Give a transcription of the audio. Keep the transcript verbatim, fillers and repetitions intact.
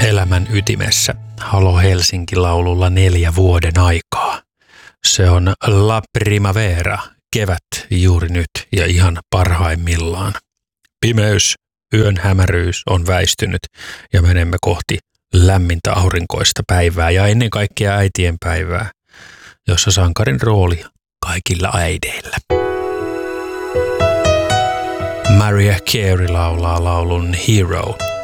elämän ytimessä Halo Helsinki-laululla neljä vuoden aikaa. Se on La Primavera, kevät juuri nyt ja ihan parhaimmillaan. Pimeys, yön hämäryys on väistynyt ja menemme kohti lämmintä aurinkoista päivää ja ennen kaikkea äitien päivää, jossa sankarin rooli kaikilla äideillä. Mariah Carey laulaa laulun Hero.